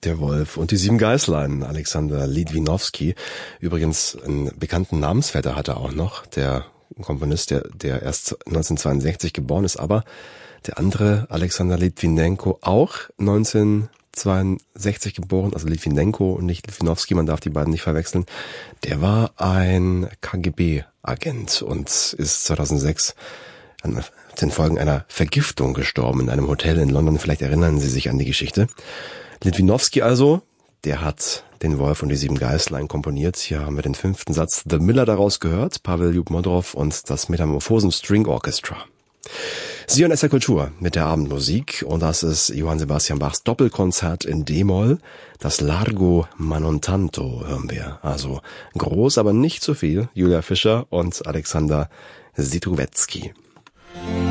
Der Wolf und die 7 Geißlein, Alexander Litwinowski. Übrigens, einen bekannten Namensvetter hat er auch noch, der Komponist, der erst 1962 geboren ist, aber der andere, Alexander Litwinenko, auch 1962 geboren, also Litwinenko und nicht Litwinowski, man darf die beiden nicht verwechseln. Der war ein KGB-Agent und ist 2006 an den Folgen einer Vergiftung gestorben in einem Hotel in London. Vielleicht erinnern Sie sich an die Geschichte. Litwinowski also, der hat den Wolf und die 7 Geißlein komponiert. Hier haben wir den 5. Satz The Miller daraus gehört, Pavel Lyub-Modrow und das Metamorphosen String Orchestra. Sie hören SR Kultur mit der Abendmusik und das ist Johann Sebastian Bachs Doppelkonzert in D-Moll. Das Largo ma non tanto hören wir. Also groß, aber nicht so viel. Julia Fischer und Alexander Sitruwecki.